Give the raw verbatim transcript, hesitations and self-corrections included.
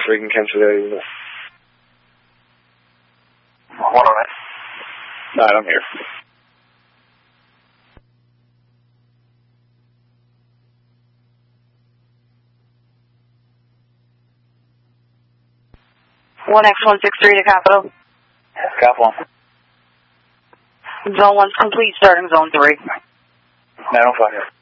so we can cancel the unit. Hold on. No, I'm here. one X one six three to Capital. Cap one. Zone one's complete, starting zone three. nine oh five.